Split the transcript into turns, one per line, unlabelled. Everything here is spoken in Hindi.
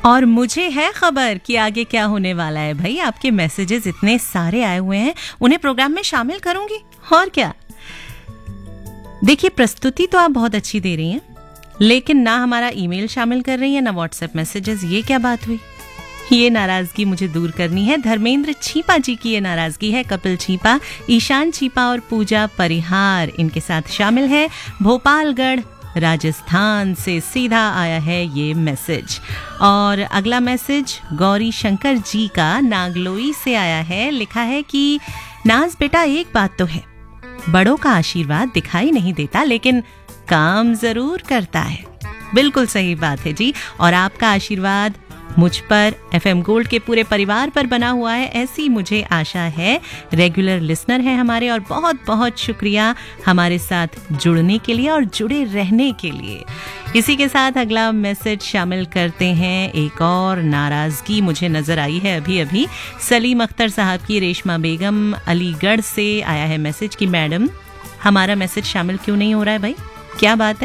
और मुझे है खबर कि आगे क्या होने वाला है। भाई आपके मैसेजेस इतने सारे आए हुए हैं, उन्हें प्रोग्राम में शामिल करूंगी और क्या। देखिए, प्रस्तुति तो आप बहुत अच्छी दे रही हैं, लेकिन ना हमारा ईमेल शामिल कर रही है, ना व्हाट्सएप मैसेजेस। ये क्या बात हुई? ये नाराजगी मुझे दूर करनी है। धर्मेंद्र छीपा जी की ये नाराजगी है। कपिल छीपा, ईशान छीपा और पूजा परिहार इनके साथ शामिल है। भोपालगढ़ राजस्थान से सीधा आया है ये मैसेज। और अगला मैसेज गौरी शंकर जी का नागलोई से आया है। लिखा है कि नाज बेटा, एक बात तो है, बड़ों का आशीर्वाद दिखाई नहीं देता लेकिन काम जरूर करता है। बिल्कुल सही बात है जी। और आपका आशीर्वाद मुझ पर, FM गोल्ड के पूरे परिवार पर बना हुआ है, ऐसी मुझे आशा है। रेगुलर लिसनर हैं हमारे, और बहुत बहुत शुक्रिया हमारे साथ जुड़ने के लिए और जुड़े रहने के लिए। इसी के साथ अगला मैसेज शामिल करते हैं। एक और नाराजगी मुझे नजर आई है अभी अभी। सलीम अख्तर साहब की रेशमा बेगम अलीगढ़ से आया है मैसेज कि मैडम, हमारा मैसेज शामिल क्यों नहीं हो रहा है भाई, क्या बात है?